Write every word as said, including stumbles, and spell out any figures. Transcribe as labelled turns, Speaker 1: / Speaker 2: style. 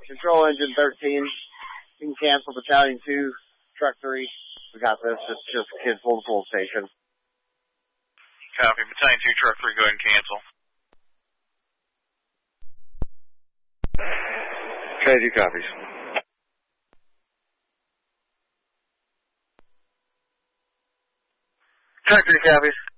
Speaker 1: Control engine thirteen. You can cancel battalion two, truck three. We got this. It's just kids full to full station.
Speaker 2: Copy. Battalion two, truck three, go ahead and cancel.
Speaker 3: Okay, two copies.
Speaker 1: Truck three copies.